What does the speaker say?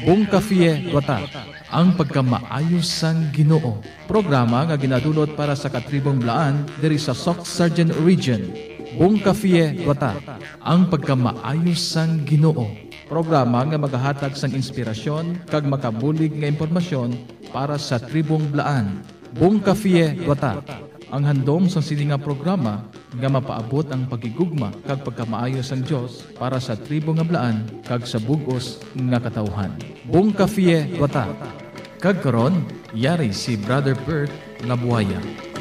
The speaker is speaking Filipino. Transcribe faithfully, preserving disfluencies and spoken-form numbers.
Bung Kafie Wata, ang pagkamaayos sang Ginoo. Programa nga ginadulot para sa katribong Blaan diri sa Soc Sargent Region. Bung Kafie Wata, ang pagkamaayos sang Ginoo. Programa nga magahatag sang inspirasyon kag makabulig nga impormasyon para sa tribong Blaan. Bung Kafie Wata, ang handom sa silinga programa nga mapaabot ang pagigugma kag pagkamaayos ang Dios para sa tribo nga Blaan kag sa bug-os nga katawhan. Bung Kafie Wata. Kag karon, yari si Brother Bert Labuaya.